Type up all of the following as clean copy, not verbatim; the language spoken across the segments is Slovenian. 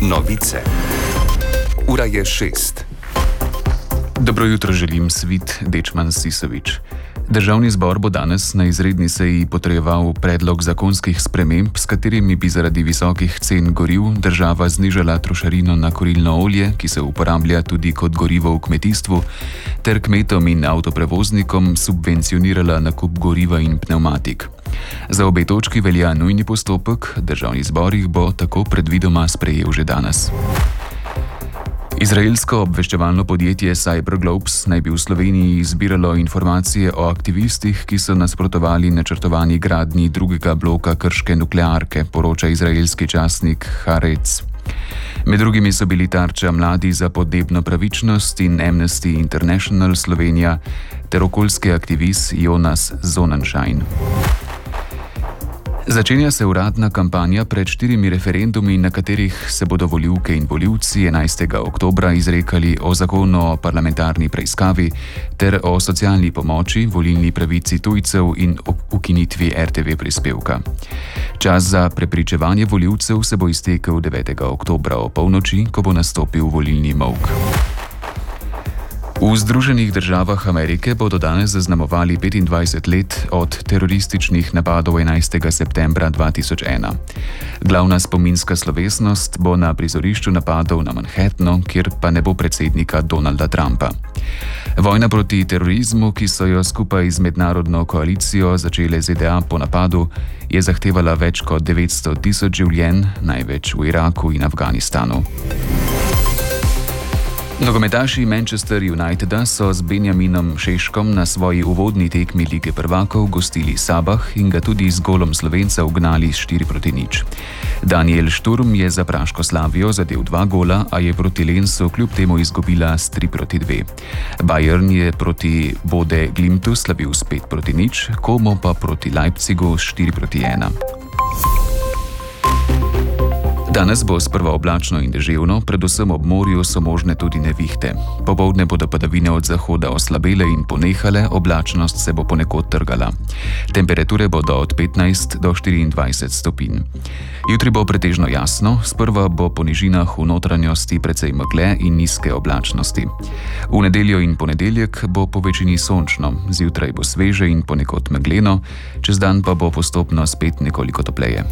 Novice. Ura je 6. Dobro jutro želim, Svit Dečman Sisovič. Državni zbor bo danes na izredni seji potrjeval predlog zakonskih sprememb, s katerimi bi zaradi visokih cen goriv država znižala trošarino na kurilno olje, ki se uporablja tudi kot gorivo v kmetijstvu, ter kmetom in avtoprevoznikom subvencionirala nakup goriva in pnevmatik. Za obe točki velja nujni postopek, državni zbor jih bo tako predvidoma sprejel že danes. Izraelsko obveščevalno podjetje Cyberglobes naj bi v Sloveniji zbiralo informacije o aktivistih, ki so nasprotovali načrtovani gradnji drugega bloka krške nuklearke, poroča izraelski časnik Haaretz. Med drugimi so bili tarča Mladi za podnebno pravičnost in Amnesty International Slovenija ter okoljski aktivist Jonas Sonnenschein. Začenja se uradna kampanja pred 4 referendumi, na katerih se bodo volivke in volivci 11. oktobra izrekali o zakonu o parlamentarni preiskavi ter o socialni pomoči, volilni pravici tujcev in ukinitvi RTV prispevka. Čas za prepričevanje volivcev se bo iztekel 9. oktobra o polnoči, ko bo nastopil volilni molk. V Združenih državah Amerike bodo danes zaznamovali 25 let od terorističnih napadov 11. septembra 2001. Glavna spominska slovesnost bo na prizorišču napadov na Manhattanu, kjer pa ne bo predsednika Donalda Trumpa. Vojna proti terorizmu, ki so jo skupaj z mednarodno koalicijo začele ZDA po napadu, je zahtevala več kot 900 tisoč življenj, največ v Iraku in Afganistanu. Nogometaši Manchester Uniteda so z Benjaminom Šeškom na svoji uvodni tekmi Lige prvakov gostili Sabah in ga tudi z golom Slovenca ugnali s 4-0. Daniel Šturm je za praško Slavijo zadel 2 gola, a je proti Lensu kljub temu izgubila s 3-2. Bayern je proti Bode Glimtu slavil s 5-0, Como pa proti Leipzigu s 4-1. Danes bo sprva oblačno in deževno, predvsem ob morju so možne tudi nevihte. Popoldne bodo padavine od zahoda oslabele in ponehale, oblačnost se bo ponekod trgala. Temperature bodo od 15 do 24 stopinj. Jutri bo pretežno jasno, sprva bo po nižinah v notranjosti precej megle in nizke oblačnosti. V nedeljo in ponedeljek bo po večini sončno, zjutraj bo sveže in ponekod megleno, čez dan pa bo postopno spet nekoliko topleje.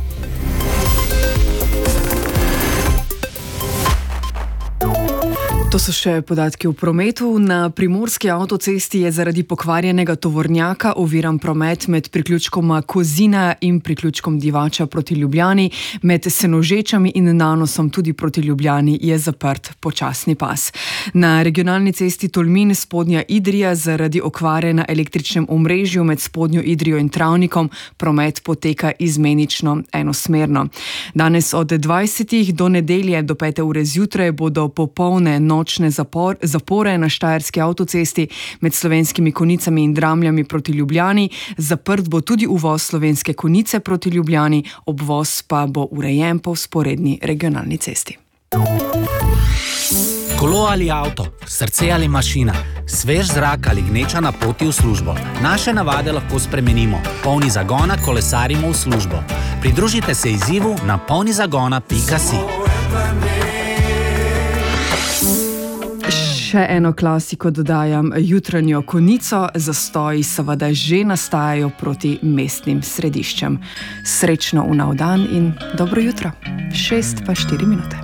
To so še podatki v prometu. Na primorski avtocesti je zaradi pokvarjenega tovornjaka oviran promet med priključkoma Kozina in priključkom Divača proti Ljubljani. Med Senožečami in Nanosom tudi proti Ljubljani je zaprt počasni pas. Na regionalni cesti Tolmin Spodnja Idrija zaradi okvare na električnem omrežju med Spodnjo Idrijo in Travnikom promet poteka izmenično enosmerno. Danes od 20. do nedelje do 5. ure zjutraj bodo popolne nočne zapore na štajerski avtocesti med Slovenskimi Konicami in Dramljami proti Ljubljani. Zaprt bo tudi uvoz Slovenske Konice proti Ljubljani, obvoz pa bo urejen po vzporedni regionalni cesti. Kolo ali avto, srce ali mašina, svež zrak ali gneča na poti v službo. Naše navade lahko spremenimo. Polni zagona kolesarimo v službo. Pridružite se izzivu na polnizagona.si. Še eno klasiko dodajam, jutranjo konico, zastoji seveda že nastajajo proti mestnim središčem. Srečno v nov dan in dobro jutro. 6:04.